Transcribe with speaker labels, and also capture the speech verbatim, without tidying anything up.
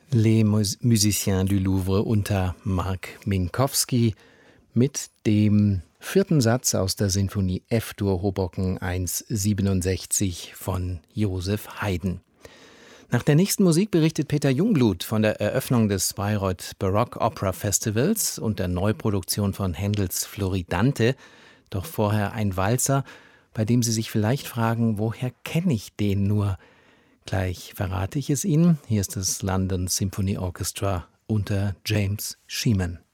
Speaker 1: Les Musiciens du Louvre unter Mark Minkowski mit dem vierten Satz aus der Sinfonie F-Dur Hoboken eins siebenundsechzig von Joseph Haydn. Nach der nächsten Musik berichtet Peter Jungblut von der Eröffnung des Bayreuth Baroque Opera Festivals und der Neuproduktion von Händels Floridante. Doch vorher ein Walzer, bei dem Sie sich vielleicht fragen, woher kenne ich den nur? Gleich verrate ich es Ihnen. Hier ist das London Symphony Orchestra unter James Sheehan.